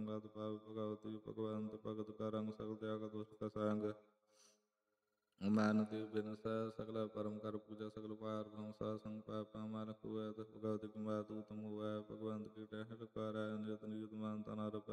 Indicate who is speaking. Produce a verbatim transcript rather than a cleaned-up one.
Speaker 1: ਸੰਗਤ ਪਾਵ ਭਗਵਤੀ ਭਗਵੰਤ ਭਗਤ ਕਾ ਰੰਗ ਸਗਲ ਤਿਆਗ ਦੁਸ਼ਟ ਕਾ ਸੰਗ ਮਾਨਤੀ ਬਿਨਸੈ ਸਗਲ ਪਰਮ ਕਰ ਪੂਜਾ ਸਗਲ ਪਾਰ ਬ੍ਰਹਮ ਸਾ ਸੰਗ ਪਾਪ ਮਾਨ ਖੁਐ ਤਸ ਭਗਵਤੀ ਕੁਮਾਰ ਤੂਤਮ ਹੋਵੈ ਭਗਵੰਤ ਕੀ ਟਹਿ ਕਰੈ ਨਿਤ ਨਿਤ ਮਨ ਤਨ